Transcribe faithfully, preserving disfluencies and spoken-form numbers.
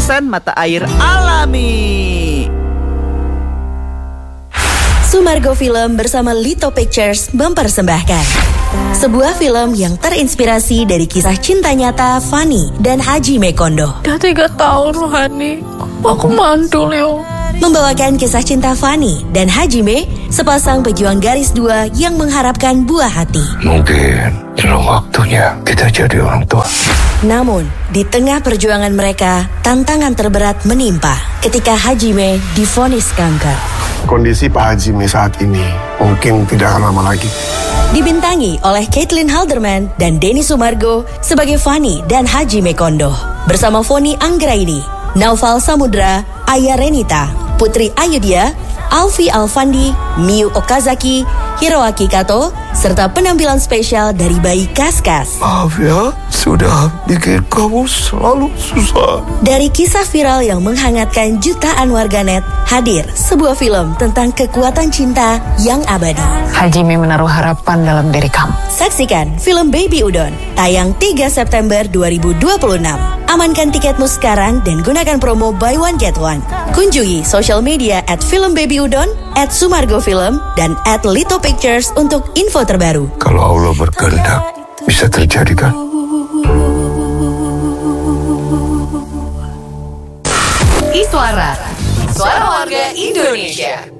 persen mata air alami. Sumargo Film bersama Lito Pictures mempersembahkan sebuah film yang terinspirasi dari kisah cinta nyata Fanny dan Hajime Kondo. Udah tiga tahun loh, Hani. Aku mantul, yo. Membawakan kisah cinta Fanny dan Hajime, sepasang pejuang garis dua yang mengharapkan buah hati. Mungkin belum waktunya kita jadi orang tua. Namun, di tengah perjuangan mereka, tantangan terberat menimpa ketika Hajime divonis kanker. Kondisi Pak Hajime saat ini mungkin tidak akan lama lagi. Dibintangi oleh Caitlin Halderman dan Denny Sumargo sebagai Fanny dan Hajime Kondo. Bersama Foni Anggraini, Naufal Samudra, Aya Renita, Putri Ayudhya, Alfi Alfandi, Miyu Okazaki, Hiroaki Kato, serta penampilan spesial dari bayi Kaskas. Maaf ya, sudah bikin kamu selalu susah. Dari kisah viral yang menghangatkan jutaan warganet, hadir sebuah film tentang kekuatan cinta yang abadi. Hajime menaruh harapan dalam diri kamu. Saksikan film Baby Udon, tayang tiga September dua ribu dua puluh enam. Amankan tiketmu sekarang dan gunakan promo buy one get one. Kunjungi sosial media at Film Baby Udon, at Sumargo Film, dan at Lito Pictures untuk info terbaru. Kalau Allah berkehendak, bisa terjadi kan? Iswara, Suara Warga Indonesia.